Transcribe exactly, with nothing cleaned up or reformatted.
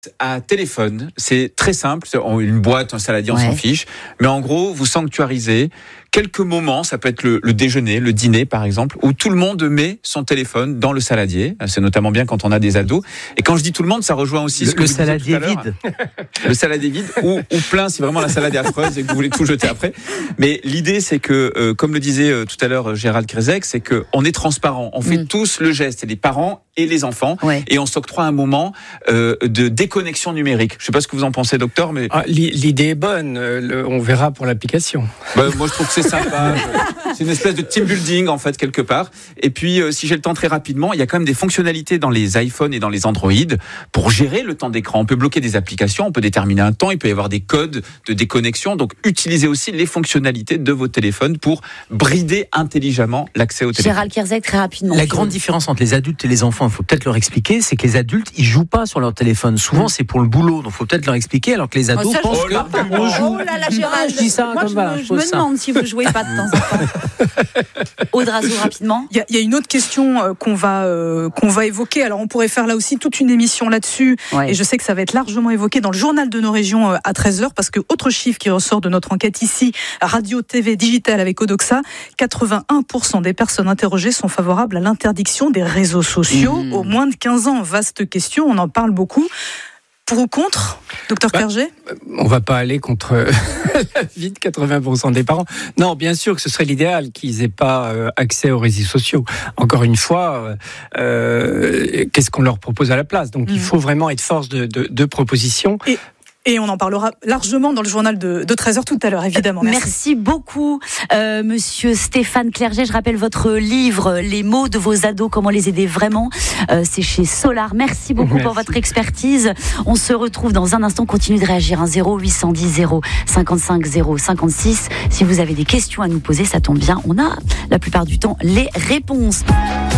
À téléphone, c'est très simple, c'est une boîte, un saladier, on ouais. s'en fiche, mais en gros, vous sanctuarisez quelques moments, ça peut être le, le déjeuner, le dîner par exemple, où tout le monde met son téléphone dans le saladier, c'est notamment bien quand on a des ados, et quand je dis tout le monde, ça rejoint aussi le, ce que le vous saladier disiez tout à l'heure. vide. Le saladier vide, ou, ou plein si vraiment la salade est affreuse et que vous voulez tout jeter après. Mais l'idée c'est que, euh, comme le disait euh, tout à l'heure Gérald Kresek, c'est qu'on est transparent, on fait mmh. tous le geste, et les parents et les enfants, ouais. et on s'octroie un moment euh, de déconnexion numérique. Je ne sais pas ce que vous en pensez, docteur, mais... Ah, l'idée est bonne, le, on verra pour l'application. Bah, moi je trouve que c'est sympa, c'est une espèce de team building en fait quelque part. Et puis euh, si j'ai le temps très rapidement, il y a quand même des fonctionnalités dans les iPhones et dans les Android pour gérer le temps d'écran. On peut bloquer des applications, on peut déterminer un temps, il peut y avoir des codes de déconnexion, donc utilisez aussi les fonctionnalités de vos téléphones pour brider intelligemment l'accès au téléphone. Gérald Kresek, très rapidement. La grande différence entre les adultes et les enfants, il faut peut-être leur expliquer, c'est que les adultes, ils jouent pas sur leur téléphone. Souvent, mmh. c'est pour le boulot, donc il faut peut-être leur expliquer, alors que les ados oh, ça, pensent oh, là, qu'on oh, joue. Oh là là, Gérald, ah, je dis ça moi, comme je, voilà, je, je me ça. demande si vous jouez pas de temps en temps. Aude Razou, rapidement. Il y, y a une autre question euh, qu'on va euh, qu'on va évoquer. Alors on pourrait faire là aussi toute une émission là-dessus. Ouais. Et je sais que ça va être largement évoqué dans le journal de nos régions euh, à treize heures, parce que autre chiffre qui ressort de notre enquête ici, radio, T V, digital avec Odoxa, quatre-vingt-un pour cent des personnes interrogées sont favorables à l'interdiction des réseaux sociaux mmh. aux moins de quinze ans. Vaste question, on en parle beaucoup. Pour ou contre, docteur bah, Clerget ? On ne va pas aller contre la vie de quatre-vingts pour cent des parents. Non, bien sûr que ce serait l'idéal qu'ils n'aient pas euh, accès aux réseaux sociaux. Encore une fois, euh, qu'est-ce qu'on leur propose à la place ? Donc mmh. il faut vraiment être force de, de, de proposition. Et... Et on en parlera largement dans le journal de, de treize heures tout à l'heure, évidemment. Merci, Merci beaucoup, euh, monsieur Stéphane Clerget. Je rappelle votre livre, Les mots de vos ados, comment les aider vraiment. Euh, c'est chez Solar. Merci beaucoup Merci. pour votre expertise. On se retrouve dans un instant. Continuez de réagir. Hein, zéro huit cent dix zéro cinquante-cinq zéro cinquante-six. Si vous avez des questions à nous poser, ça tombe bien. On a la plupart du temps les réponses.